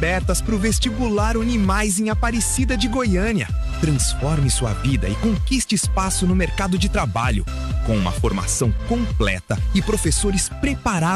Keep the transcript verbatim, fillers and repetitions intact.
abertas para o vestibular Unimais em Aparecida de Goiânia. Transforme sua vida e conquiste espaço no mercado de trabalho, com uma formação completa e professores preparados